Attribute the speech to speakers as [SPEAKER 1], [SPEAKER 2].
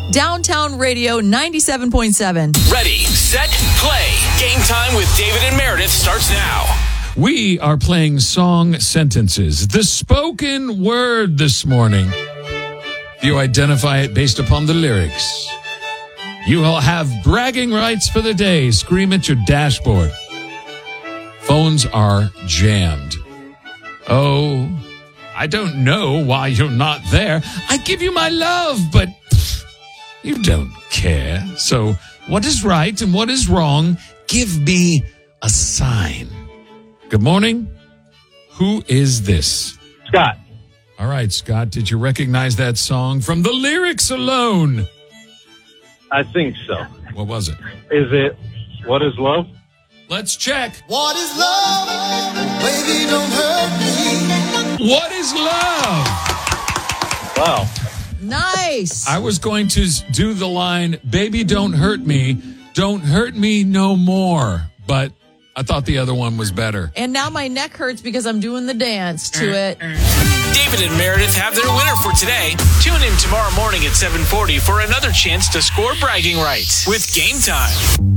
[SPEAKER 1] Downtown Radio 97.7.
[SPEAKER 2] Ready, set, play. Game time with David and Meredith starts now.
[SPEAKER 3] We are playing song sentences, the spoken word this morning. You identify it based upon the lyrics. You will have bragging rights for the day. Scream at your dashboard. Phones are jammed. Oh, I don't know why you're not there. I give you my love, but you don't care. So what is right and what is wrong? Give me a sign. Good morning. Who is this?
[SPEAKER 4] Scott.
[SPEAKER 3] All right, Scott, did you recognize that song from the lyrics alone?
[SPEAKER 4] I think so.
[SPEAKER 3] What was it?
[SPEAKER 4] Is it What is Love?
[SPEAKER 3] Let's check.
[SPEAKER 5] What is love? Baby, don't hurt me.
[SPEAKER 3] What is love?
[SPEAKER 4] Wow.
[SPEAKER 1] Nice.
[SPEAKER 3] I was going to do the line, baby, don't hurt me no more. But I thought the other one was better.
[SPEAKER 1] And now my neck hurts because I'm doing the dance to it.
[SPEAKER 2] David and Meredith have their winner for today. Tune in tomorrow morning at 7:40 for another chance to score bragging rights with Game Time.